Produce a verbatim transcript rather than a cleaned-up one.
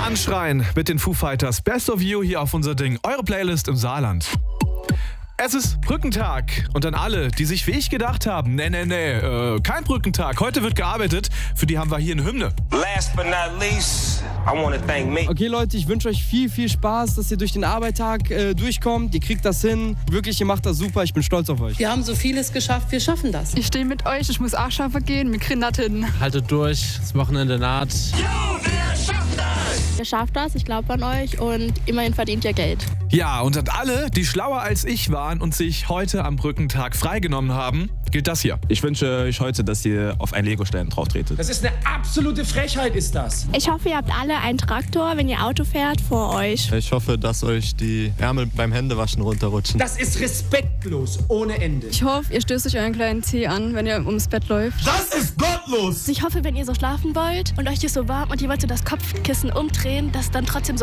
Anschreien mit den Foo Fighters. Best of You hier auf unser Ding. Eure Playlist im Saarland. Es ist Brückentag und an alle, die sich wie ich gedacht haben, nee, nee, nee, äh, kein Brückentag, heute wird gearbeitet, für die haben wir hier eine Hymne. Last but not least, I want to thank me. Okay Leute, ich wünsche euch viel, viel Spaß, dass ihr durch den Arbeitstag äh, durchkommt. Ihr kriegt das hin. Wirklich, ihr macht das super. Ich bin stolz auf euch. Wir haben so vieles geschafft, wir schaffen das. Ich stehe mit euch, ich muss auch schaffen gehen, wir kriegen das hin. Haltet durch, das Wochenende naht. Ihr schafft das, ich glaube an euch und immerhin verdient ihr Geld. Ja, und an alle, die schlauer als ich waren und sich heute am Brückentag freigenommen haben, gilt das hier. Ich wünsche euch heute, dass ihr auf einen Lego-Stein drauf tretet. Das ist eine absolute Frechheit, ist das. Ich hoffe, ihr habt alle einen Traktor, wenn ihr Auto fährt, vor euch. Ich hoffe, dass euch die Ärmel beim Händewaschen runterrutschen. Das ist respektlos, ohne Ende. Ich hoffe, ihr stößt euch euren kleinen Zeh an, wenn ihr ums Bett läuft. Das ist gottlos! Ich hoffe, wenn ihr so schlafen wollt und euch ist so warm und ihr wollt so das Kopfkissen umdrehen, dass dann trotzdem so